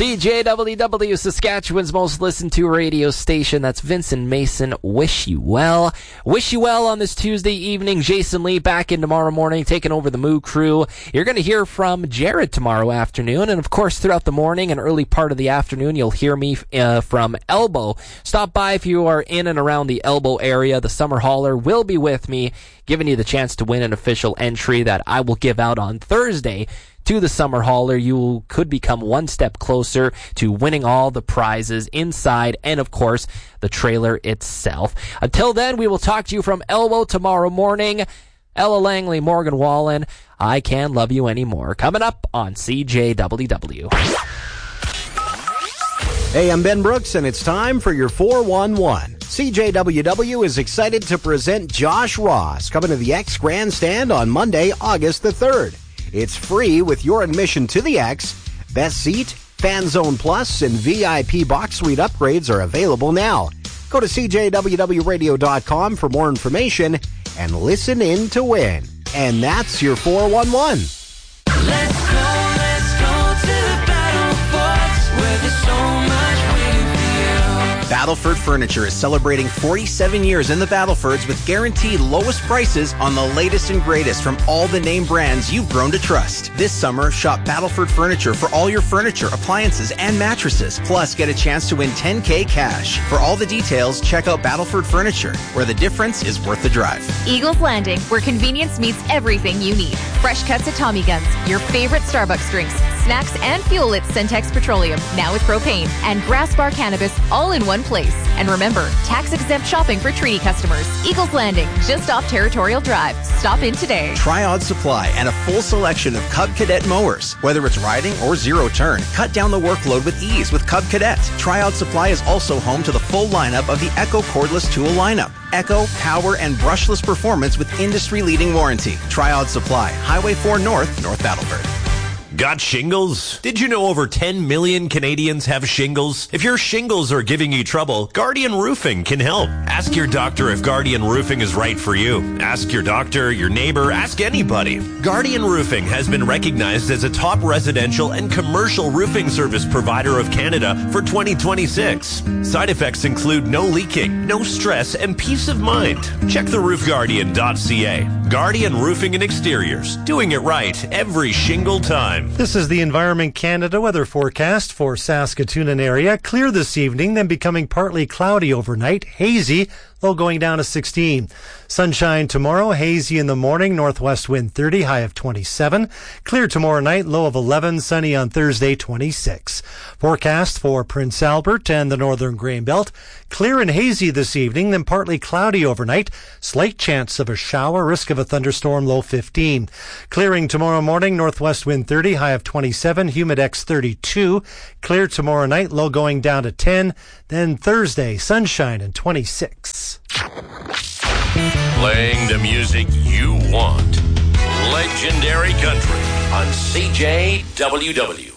CJWW, Saskatchewan's most listened to radio station. That's Vincent Mason. Wish you well. Wish you well on this Tuesday evening. Jason Lee back in tomorrow morning, taking over the Moo Crew. You're going to hear from Jared tomorrow afternoon. And of course, throughout the morning and early part of the afternoon, you'll hear me from Elbow. Stop by if you are in and around the Elbow area. The Summer Hauler will be with me, giving you the chance to win an official entry that I will give out on Thursday to the Summer Hauler. You could become one step closer to winning all the prizes inside and, of course, the trailer itself. Until then, we will talk to you from Elbow tomorrow morning. Ella Langley, Morgan Wallen, I Can't Love You Anymore. Coming up on CJWW. Hey, I'm Ben Brooks, and it's time for your 411. CJWW is excited to present Josh Ross coming to the X Grandstand on Monday, August the 3rd. It's free with your admission to the X. Best seat, Fan Zone Plus, and VIP box suite upgrades are available now. Go to CJWWradio.com for more information and listen in to win. And that's your 411. Let's go to the battle forts where there's so much waiting for you. Battleford Furniture is celebrating 47 years in the Battlefords with guaranteed lowest prices on the latest and greatest from all the name brands you've grown to trust. This summer, shop Battleford Furniture for all your furniture, appliances, and mattresses. Plus, get a chance to win $10K cash. For all the details, check out Battleford Furniture, where the difference is worth the drive. Eagles Landing, where convenience meets everything you need. Fresh cuts at Tommy Guns, your favorite Starbucks drinks, snacks, and fuel at Centex Petroleum, now with propane, and Grass Bar Cannabis, all in one place. And remember, tax-exempt shopping for treaty customers. Eagles Landing, just off Territorial Drive. Stop in today. Triod Supply and a full selection of Cub Cadet mowers. Whether it's riding or zero turn, cut down the workload with ease with Cub Cadet. Triod Supply is also home to the full lineup of the Echo cordless tool lineup. Echo, power, and brushless performance with industry-leading warranty. Triod Supply, Highway 4 North, North Battleford. Got shingles? Did you know over 10 million Canadians have shingles? If your shingles are giving you trouble, Guardian Roofing can help. Ask your doctor if Guardian Roofing is right for you. Ask your doctor, your neighbor, ask anybody. Guardian Roofing has been recognized as a top residential and commercial roofing service provider of Canada for 2026. Side effects include no leaking, no stress, and peace of mind. Check theroofguardian.ca. Guardian Roofing and Exteriors, doing it right every shingle time. This is the Environment Canada weather forecast for Saskatoon and area. Clear this evening, then becoming partly cloudy overnight. Hazy, low going down to 16. Sunshine tomorrow, hazy in the morning, northwest wind 30, high of 27. Clear tomorrow night, low of 11, sunny on Thursday, 26. Forecast for Prince Albert and the northern Grain Belt. Clear and hazy this evening, then partly cloudy overnight. Slight chance of a shower, risk of a thunderstorm, low 15. Clearing tomorrow morning, northwest wind 30, high of 27, humidex 32. Clear tomorrow night, low going down to 10. Then Thursday, sunshine and 26. Playing the music you want. Legendary Country on CJWW.